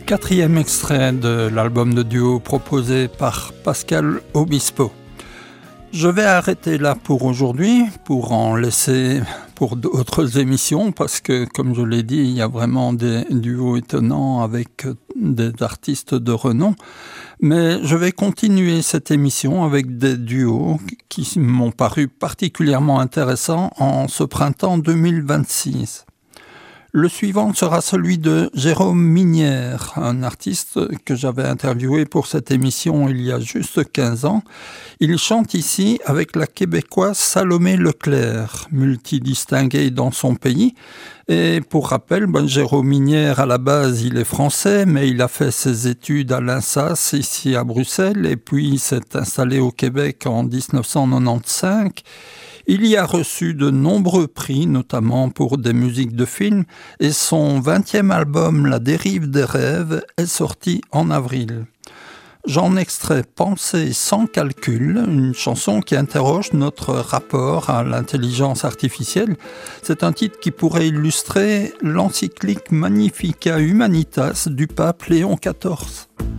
4e extrait de l'album de duo proposé par Pascal Obispo. Je vais arrêter là pour aujourd'hui, pour en laisser pour d'autres émissions, parce que, comme je l'ai dit, il y a vraiment des duos étonnants avec des artistes de renom. Mais je vais continuer cette émission avec des duos qui m'ont paru particulièrement intéressants en ce printemps 2026. Le suivant sera celui de Jérôme Minière, un artiste que j'avais interviewé pour cette émission il y a juste 15 ans. Il chante ici avec la québécoise Salomé Leclerc, multidistinguée dans son pays. Et pour rappel, Jérôme Minière, à la base, il est français, mais il a fait ses études à l'INSAS, ici à Bruxelles, et puis il s'est installé au Québec en 1995. Il y a reçu de nombreux prix, notamment pour des musiques de films, et son 20e album, La dérive des rêves, est sorti en avril. J'en extrais Penser sans calcul, une chanson qui interroge notre rapport à l'intelligence artificielle. C'est un titre qui pourrait illustrer l'encyclique Magnificat Humanitas du pape Léon XIV.